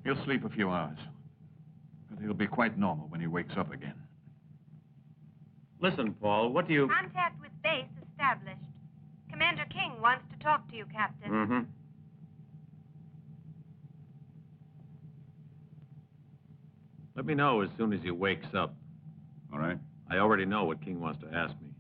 He'll sleep a few hours. But he'll be quite normal when he wakes up again. Listen, Paul, what do you... Contact with base established. Commander King wants to talk to you, Captain. Mm-hmm. Let me know as soon as he wakes up. All right. I already know what King wants to ask me.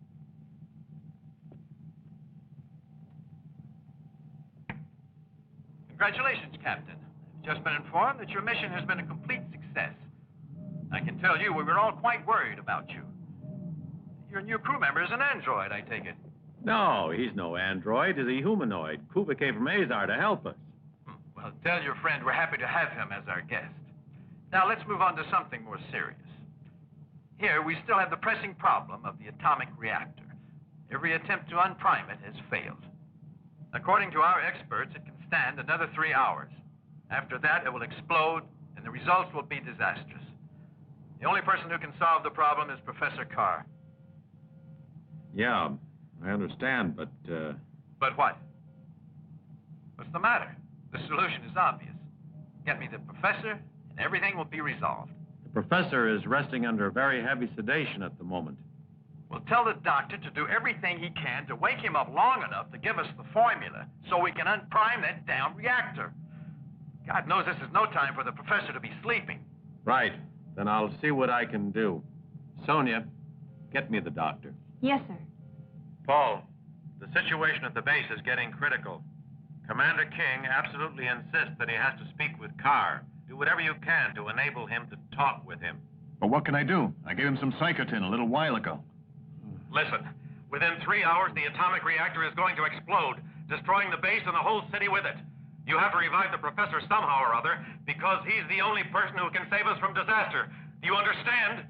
Congratulations, Captain. I've just been informed that your mission has been a complete success. I can tell you we were all quite worried about you. Your new crew member is an android, I take it. No, he's no android. He's a humanoid. Kuba came from Azar to help us. Well, tell your friend we're happy to have him as our guest. Now, let's move on to something more serious. Here, we still have the pressing problem of the atomic reactor. Every attempt to unprime it has failed. According to our experts, it can stand another 3 hours. After that, it will explode, and the results will be disastrous. The only person who can solve the problem is Professor Carr. Yeah, I understand, but, But what? What's the matter? The solution is obvious. Get me the professor, and everything will be resolved. the professor is resting under very heavy sedation at the moment. Well, tell the doctor to do everything he can to wake him up long enough to give us the formula so we can unprime that damn reactor. God knows this is no time for the professor to be sleeping. Right. Then I'll see what I can do. Sonia, get me the doctor. Yes, sir. Paul, the situation at the base is getting critical. Commander King absolutely insists that he has to speak with Carr. Do whatever you can to enable him to talk with him. But what can I do? I gave him some Psychotin a little while ago. Listen, within 3 hours, the atomic reactor is going to explode, destroying the base and the whole city with it. You have to revive the professor somehow or other, because he's the only person who can save us from disaster. Do you understand?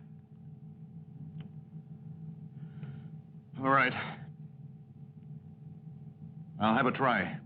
All right. I'll have a try.